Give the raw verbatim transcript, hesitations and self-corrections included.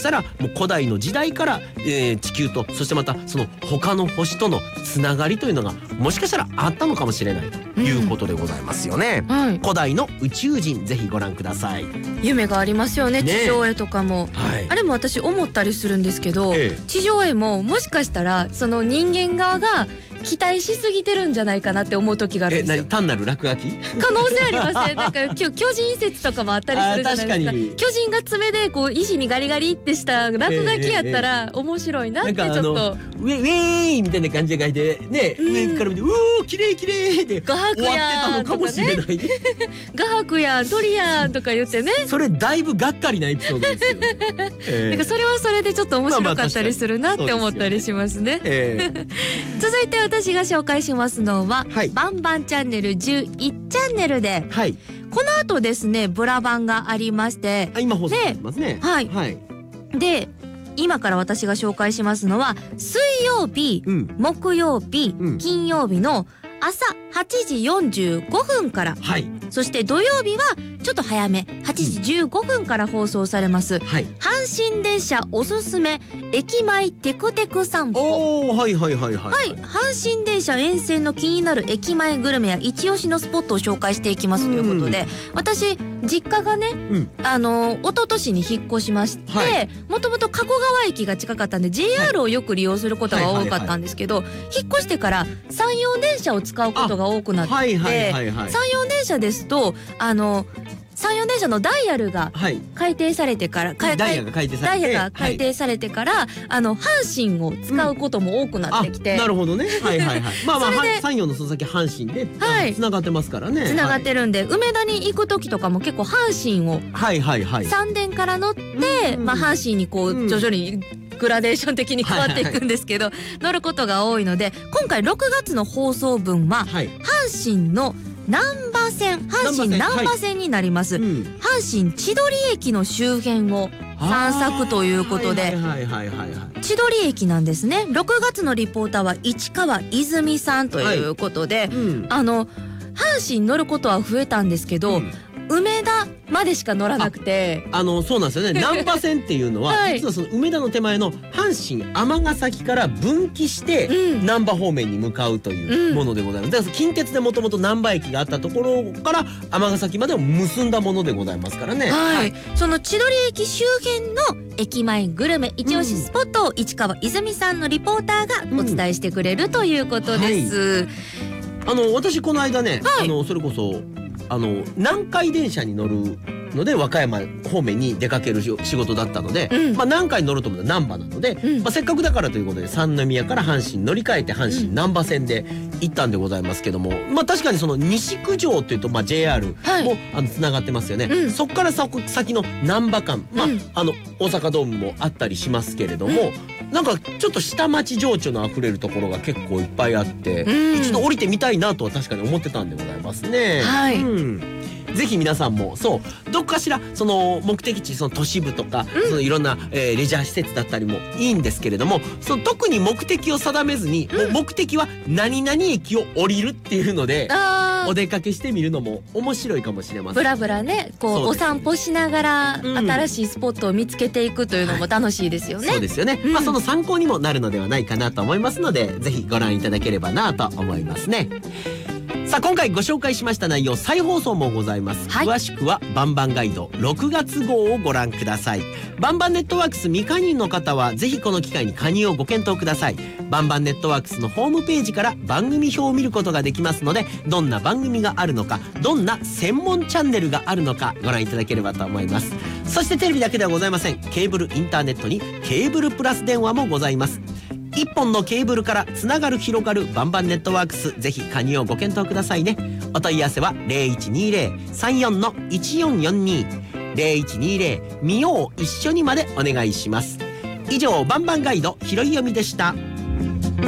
したらもう古代の時代から、えー、地球とそしてまたその他の星とのつながりというのがもしかしたらあったのかもしれないということでございますよね、うんはい、古代の宇宙人ぜひご覧ください。 夢がありますよね、ね地上絵とかも、はい、あれも私思ったりするんですけど、ええ、地上絵ももしかしたらその人間側が期待しすぎてるんじゃないかなって思う時があるんですよ。 え、何単なる落書き？ 可能性ありません？なんか巨人説とかもあったりするじゃないですか。巨人が爪でこう石にガリガリってした落書きやったら面白いなってちょっと、えーえー、ウェウェーイみたいな感じで書いてね、うん、上から見てうおー綺麗綺麗って画伯やーとかね画伯やん鳥やんとか言ってねそれだいぶがっかりなエピソードですよ、ねえー、 なんかそれはそれでちょっと面白かったりするなって思ったりしますね、えー、続いて私が紹介しますのは、はい、バンバンチャンネルじゅういちチャンネルで、はい、この後ですねブラバンがありましてあ今放送されてますね。 はい、はい、で今から私が紹介しますのは水曜日、うん、木曜日、うん、金曜日の朝はちじよんじゅうごふんから、はい、そして土曜日はちょっと早めはちじじゅうごふんから放送されます、はい、阪神電車おすすめ駅前テクテク散歩。 おー、はいはいはいはい、 はい、阪神電車沿線の気になる駅前グルメや一押しのスポットを紹介していきますということで、私実家がね、うん、あの一昨年に引っ越しまして、はい、もともと加古川駅が近かったんで ジェイアール をよく利用することが多かったんですけど、引っ越してから山陽電車を使うことが多くなって、はいはいはいはい、山陽電車ですとあの山陽電車のダイヤルが改定されてから、はい、 ダイヤが改定されて、 ダイヤが改定されてから、はい、あの阪神を使うことも多くなってきて、 うん、なるほどねはいはいはいまあまあ山陽のその先阪神でつながってますからね、 つながってるんで、はい、梅田に行く時とかも結構阪神を三電から乗って、はいはい、まあ、阪神にこう徐々にグラデーション的に変わっていくんですけど、はいはいはい、乗ることが多いので今回ろくがつの放送分は、はい、阪神の難波線阪神難波線になります、はい、うん、阪神千鳥駅の周辺を散策ということで千鳥駅なんですね。ろくがつのリポーターは市川泉さんということで、はい、うん、あの阪神乗ることは増えたんですけど、うん、梅田までしか乗らなくて、 あ, あのそうなんですよね難波線っていうのは、はい、実はその梅田の手前の阪神尼崎から分岐して難波方面に向かうというものでございます、うん、だから近鉄でもともと難波駅があったところから尼崎までを結んだものでございますからね、 はいはい、その千鳥駅周辺の駅前グルメ一押しスポットを市川泉さんのリポーターがお伝えしてくれるということです、うん、はい、 あの私この間ね、はい、あのそれこそあの南海電車に乗るので和歌山方面に出かける仕事だったので、うん、まあ南海に乗ると思ったら難波なので、うん、まあ、せっかくだからということで三宮から阪神乗り換えて阪神難波線で行ったんでございますけども、まあ確かにその西九条というとまあ ジェイアール も、はい、あのつながってますよね、うん、そこからさ先の難波間、まあ、うん、あの大阪ドームもあったりしますけれども、うん、なんかちょっと下町情緒のあふれるところが結構いっぱいあって、うん、一度降りてみたいなとは確かに思ってたんでございますね。はい、うん、ぜひ皆さんもそうどっかしらその目的地その都市部とか、うん、そのいろんな、えー、レジャー施設だったりもいいんですけれども、その特に目的を定めずに、うん、目的は何々駅を降りるっていうのでお出かけしてみるのも面白いかもしれません。 ブラブラねこうお散歩しながら新しいスポットを見つけていくというのも楽しいですよね、はい、そうですよね、うん、まあその参考にもなるのではないかなと思いますのでぜひご覧いただければなと思いますね。さあ今回ご紹介しました内容再放送もございます、はい、詳しくはバンバンガイドろくがつ号をご覧ください。バンバンネットワークス未加入の方はぜひこの機会に加入をご検討ください。バンバンネットワークスのホームページから番組表を見ることができますので、どんな番組があるのかどんな専門チャンネルがあるのかご覧いただければと思います。そしてテレビだけではございません。ケーブルインターネットにケーブルプラス電話もございます。一本のケーブルからつながる広がるバンバンネットワークス、ぜひ加入をご検討くださいね。お問い合わせは ゼロいちにゼロ さんよん いちよんよんに ゼロいちにゼロ 見よう一緒にまでお願いします。以上バンバンガイドひろいよみでした。